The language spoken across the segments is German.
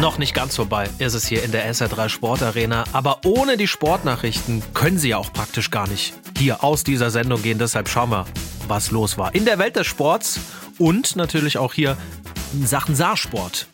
Noch nicht ganz vorbei ist es hier in der SR3 Sportarena, aber ohne die Sportnachrichten können sie ja auch praktisch gar nicht hier aus dieser Sendung gehen. Deshalb schauen wir, was los war in der Welt des Sports und natürlich auch hier in Sachen Saarsport.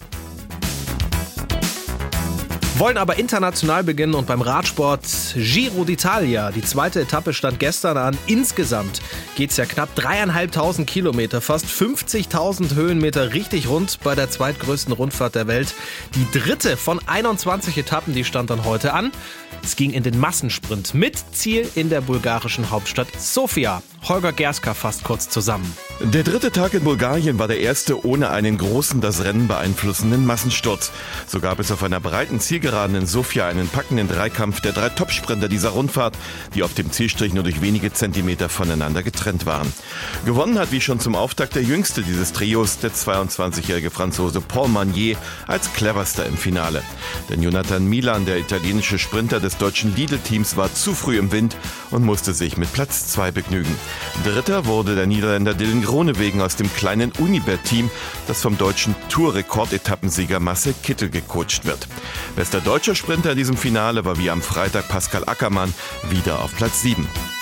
Wollen aber international beginnen und beim Radsport Giro d'Italia. Die zweite Etappe stand gestern an. Insgesamt geht es ja knapp 3.500 Kilometer, fast 50.000 Höhenmeter, richtig rund bei der zweitgrößten Rundfahrt der Welt. Die dritte von 21 Etappen, die stand dann heute an. Es ging in den Massensprint mit Ziel in der bulgarischen Hauptstadt Sofia. Holger Gerska fasst kurz zusammen. Der dritte Tag in Bulgarien war der erste ohne einen großen, das Rennen beeinflussenden Massensturz. So gab es auf einer breiten Zielgeraden in Sofia einen packenden Dreikampf der 3 Topsprinter dieser Rundfahrt, die auf dem Zielstrich nur durch wenige Zentimeter voneinander getrennt waren. Gewonnen hat wie schon zum Auftakt der jüngste dieses Trios, der 22-jährige Franzose Paul Magnier, als cleverster im Finale. Denn Jonathan Milan, der italienische Sprinter des deutschen Lidl-Teams, war zu früh im Wind und musste sich mit Platz 2 begnügen. Dritter wurde der Niederländer Dylan Groenewegen aus dem kleinen Unibet-Team, das vom deutschen Tour-Rekordetappensieger Marcel Kittel gecoacht wird. Bester deutscher Sprinter in diesem Finale war wie am Freitag Pascal Ackermann, wieder auf Platz 7.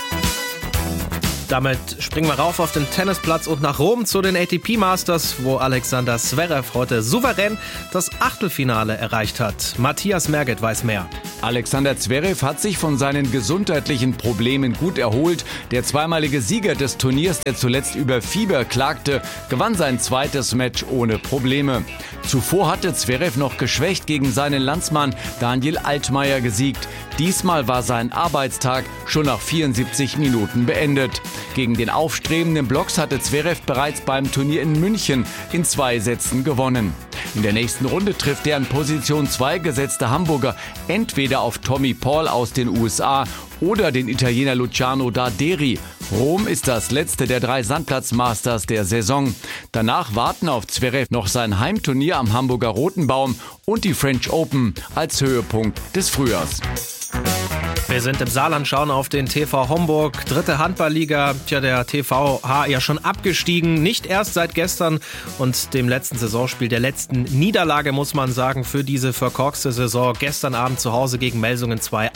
Damit springen wir rauf auf den Tennisplatz und nach Rom zu den ATP Masters, wo Alexander Zverev heute souverän das Achtelfinale erreicht hat. Matthias Merget weiß mehr. Alexander Zverev hat sich von seinen gesundheitlichen Problemen gut erholt. Der zweimalige Sieger des Turniers, der zuletzt über Fieber klagte, gewann sein zweites Match ohne Probleme. Zuvor hatte Zverev noch geschwächt gegen seinen Landsmann Daniel Altmaier gesiegt. Diesmal war sein Arbeitstag schon nach 74 Minuten beendet. Gegen den aufstrebenden Blocks hatte Zverev bereits beim Turnier in München in 2 Sätzen gewonnen. In der nächsten Runde trifft der in Position 2 gesetzte Hamburger entweder auf Tommy Paul aus den USA oder den Italiener Luciano Darderi. Rom ist das letzte der 3 Sandplatz-Masters der Saison. Danach warten auf Zverev noch sein Heimturnier am Hamburger Rotenbaum und die French Open als Höhepunkt des Frühjahrs. Wir sind im Saarland, schauen auf den TV Homburg, 3. Handballliga. Der TVH ja schon abgestiegen, nicht erst seit gestern und dem letzten Saisonspiel, der letzten Niederlage, muss man sagen, für diese verkorkste Saison. Gestern Abend zu Hause gegen Melsungen 2,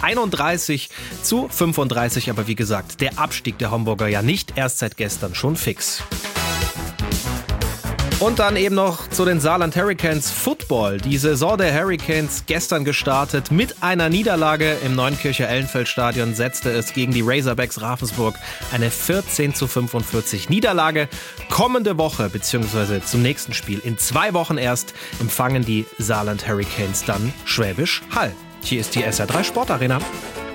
31-35. Aber wie gesagt, der Abstieg der Homburger ja nicht erst seit gestern, schon fix. Und dann eben noch zu den Saarland Hurricanes Football. Die Saison der Hurricanes gestern gestartet mit einer Niederlage im Neunkircher Ellenfeldstadion setzte es gegen die Razorbacks Ravensburg eine 14-45 Niederlage. Kommende Woche bzw. zum nächsten Spiel in 2 Wochen erst empfangen die Saarland Hurricanes dann Schwäbisch Hall. Hier ist die SR3 Sportarena.